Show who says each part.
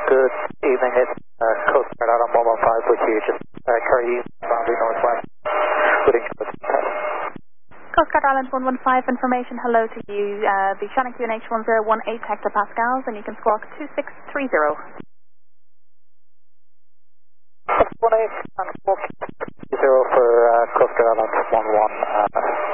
Speaker 1: Good evening, it's Coast Guard Island 115 with you, just carry boundary northwest.
Speaker 2: Coast Guard Island 115, information, hello to you. The Shannon QNH 1018 hectopascals, and you can squawk 2630.
Speaker 1: 618 and 430 for Coast Guard Island 11.